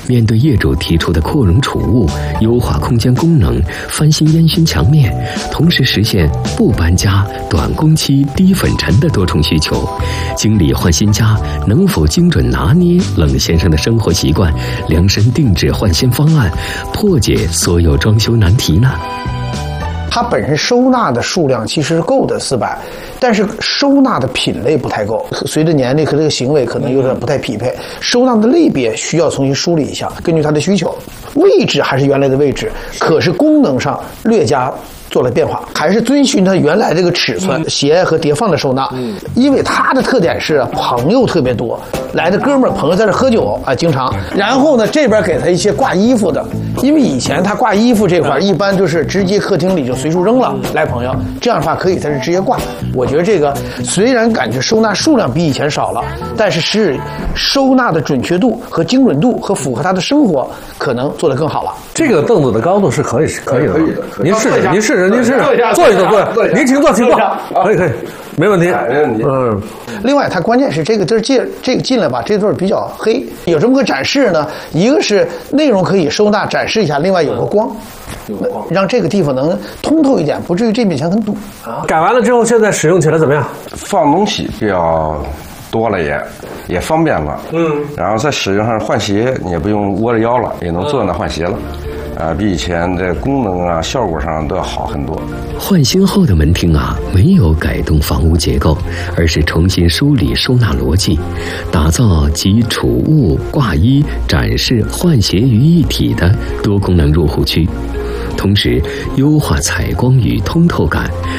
面对业主提出的扩容储物、优化空间功能、翻新烟熏墙面，同时实现不搬家、短工期、低粉尘的多重需求，经理换新家能否精准拿捏冷先生的生活习惯，量身定制换新方案，破解所有装修难题呢？ 它本身收纳的数量其实是够的400，但是收纳的品类不太够，随着年龄和这个行为可能有点不太匹配，收纳的类别需要重新梳理一下，根据它的需求，位置还是原来的位置，可是功能上略加做了变化，还是遵循它原来这个尺寸，鞋和叠放的收纳。因为它的特点是朋友特别多，来的哥们儿朋友在这喝酒啊，经常。然后呢，这边给他一些挂衣服的，因为以前他挂衣服这块一般就是直接客厅里就随处扔了，来朋友这样的话可以在这直接挂。我觉得这个虽然感觉收纳数量比以前少了，但是收纳的准确度和精准度和符合他的生活可能做得更好了。 这个凳子的高度是可以的，您试试，坐一坐，您请坐，可以，没问题。 另外，它关键是这个进来吧，这对比较黑，有这么个展示呢。一个是内容可以收纳展示一下，另外有个光，让这个地方能通透一点，不至于这面墙很堵。 改完了之后，现在使用起来怎么样？ 放东西比较多了也方便了。然后在使用上换鞋，你也不用窝着腰了，也能坐在那换鞋了。比以前这功能啊、效果上都要好很多。 换新后的门厅啊，没有改动房屋结构，而是重新梳理收纳逻辑，打造集储物、挂衣、展示、换鞋于一体的多功能入户区，同时优化采光与通透感，